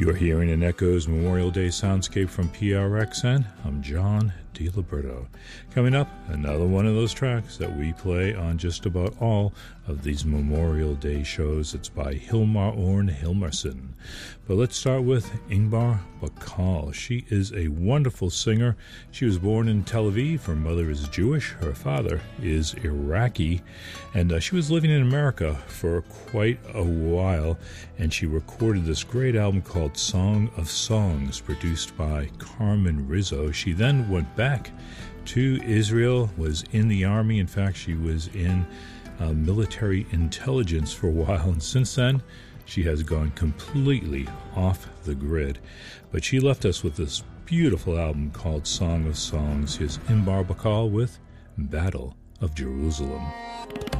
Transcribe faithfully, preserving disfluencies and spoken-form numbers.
You're hearing an Echoes Memorial Day soundscape from P R X N. I'm John DiLiberto. Coming up, another one of those tracks that we play on just about all of these Memorial Day shows. It's by Hilmar Orn Hilmarsson. But let's start with Ingvar Bakal. She is a wonderful singer. She was born in Tel Aviv. Her mother is Jewish. Her father is Iraqi. And uh, she was living in America for quite a while. And she recorded this great album called Song of Songs, produced by Carmen Rizzo. She then went back to Israel, was in the army. In fact, she was in uh, military intelligence for a while. And since then, she has gone completely off the grid. But she left us with this beautiful album called Song of Songs. Here's Ingvar Bakal with Battle of Jerusalem.